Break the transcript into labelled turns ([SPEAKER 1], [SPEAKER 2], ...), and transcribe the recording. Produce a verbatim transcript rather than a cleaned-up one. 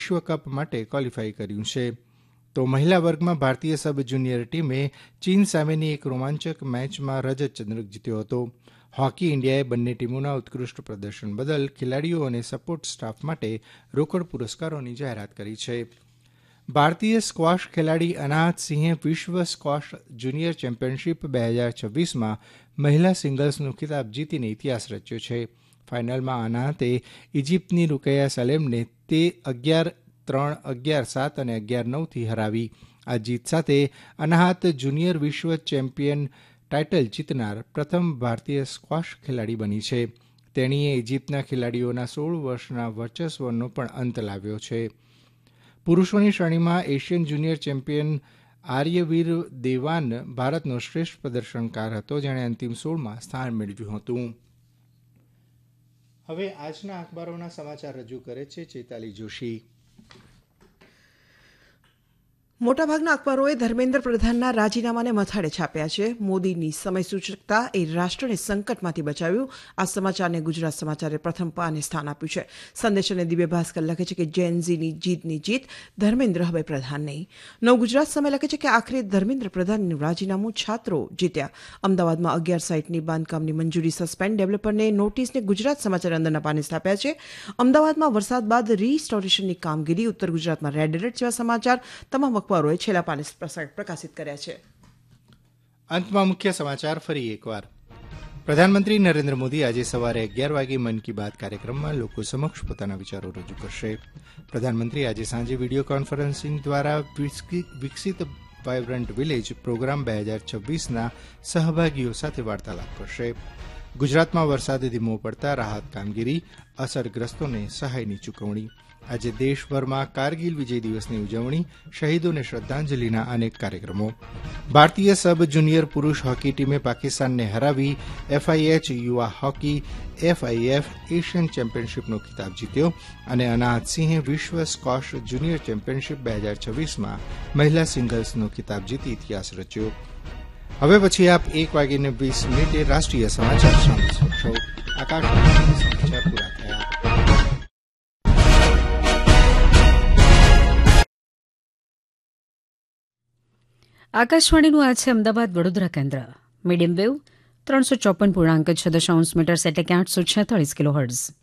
[SPEAKER 1] વિશ્વકપ માટે ક્વોલિફાય કર્યું છે. તો મહિલા વર્ગમાં ભારતીય સબ જુનિયર ટીમે ચીન સામેની એક રોમાંચક મેચમાં રજત ચંદ્રક જીત્યો હતો. હોકી ઇન્ડિયાએ બંને ટીમોના ઉત્કૃષ્ટ પ્રદર્શન બદલ ખેલાડીઓ અને સપોર્ટ સ્ટાફ માટે રોકડ પુરસ્કારોની જાહેરાત કરી છે. ભારતીય સ્ક્વોશ ખેલાડી અનાહત સિંહે વિશ્વ સ્ક્વોશ જુનિયર ચેમ્પિયનશીપ બે હજાર છવ્વીસમાં મહિલા સિંગલ્સનો ખિતાબ જીતીને ઇતિહાસ રચ્યો છે. ફાઇનલમાં અનાહતે ઇજિપ્તની રૂકૈયા સલેમને તે અગિયાર ત્રણ અગિયાર સાત અને અગિયાર નવથી હરાવી. આ જીત સાથે અનાહત જુનિયર વિશ્વ ચેમ્પિયન ટાઇટલ જીતનાર પ્રથમ ભારતીય સ્ક્વોશ ખેલાડી બની છે. તેણીએ ઇજિપ્તના ખેલાડીઓના સોળ વર્ષના વર્ચસ્વનો પણ અંત લાવ્યો છે. પુરૂષોની શ્રેણીમાં એશિયન જુનિયર ચેમ્પિયન આર્યવીર દેવાન ભારતનો શ્રેષ્ઠ પ્રદર્શનકાર હતો, જેણે અંતિમ સોળમાં સ્થાન મેળવ્યું હતું. હવે આજના અખબારોના સમાચાર રજૂ કરે છે ચેતાલી જોશી.
[SPEAKER 2] મોટાભાગના અખબારોએ ધર્મેન્દ્ર પ્રધાનના રાજીનામાને મથાળે છાપ્યા છે. મોદીની સમયસૂચકતા એ રાષ્ટ્રને સંકટમાંથી બચાવ્યું. આ સમાચારને ગુજરાત સમાચારે પ્રથમ પાને સ્થાન આપ્યું છે. સંદેશ અને દિવ્ય ભાસ્કર લખે છે કે જેનઝીની જીતની જીત, ધર્મેન્દ્ર હવે પ્રધાન નહીં. નવ ગુજરાત સમય લખે છે કે આખરે ધર્મેન્દ્ર પ્રધાનનું રાજીનામું છાત્રો જીત્યા. અમદાવાદમાં અગિયાર સાઇટની બાંધકામની મંજૂરી સસ્પેન્ડ, ડેવલપરને નોટિસને ગુજરાત સમાચાર અંદરના પાને સ્થાપ્યા છે. અમદાવાદમાં વરસાદ બાદ રીસ્ટોરેશનની કામગીરી, ઉત્તર ગુજરાતમાં રેડ એલર્ટ જેવા સમાચાર તમામ અખબારોએ છેલ્લા પાને પ્રકાશિત કર્યા છે.
[SPEAKER 1] અંતમાં મુખ્ય સમાચાર ફરી એકવાર. પ્રધાનમંત્રી નરેન્દ્ર મોદી આજે સવારે અગિયાર વાગે મન કી બાત કાર્યક્રમમાં લોકો સમક્ષ પોતાના વિચારો રજૂ કરશે. પ્રધાનમંત્રી આજે સાંજે વિડીયો કોન્ફરન્સિંગ દ્વારા વિકસિત વાયબ્રન્ટ વિલેજ પ્રોગ્રામ બે હજાર છવ્વીસના સહભાગીઓ સાથે વાર્તાલાપ કરશે. ગુજરાતમાં વરસાદ ધીમો પડતા રાહત કામગીરી, અસરગ્રસ્તોને સહાયની ચૂકવણી. આજે દેશભરમાં કારગિલ વિજય દિવસની ઉજવણી, શહીદોને શ્રદ્ધાંજલિના અનેક કાર્યક્રમો. ભારતીય સબ જુનિયર પુરૂષ હોકી ટીમે પાકિસ્તાનને હરાવી એફઆઈએચ યુવા હોકી એફઆઈએફ એશિયન ચેમ્પિયનશીપનો ખિતાબ જીત્યો. અને અનાહત સિંહે વિશ્વ સ્ક્વોશ જુનિયર ચેમ્પિયનશીપ બે હજાર છવ્વીસમાં મહિલા સિંગલ્સનો ખિતાબ જીતી ઇતિહાસ રચ્યો. હવે પછી આપ એક વાગીને વીસ મિનિટે રાષ્ટ્રીય સમાચાર સાંભળી શકશો. આકાશવાણી સમાચાર પૂરા થયા.
[SPEAKER 3] આકાશવાણીનું આ છે અમદાવાદ વડોદરા કેન્દ્ર. મીડિયમ વેવ ત્રણસો ચોપન પૂર્ણાંક છ દશાંશ મીટર એટલે કે આઠસો છેતાળીસ કિલો હર્ટ્ઝ.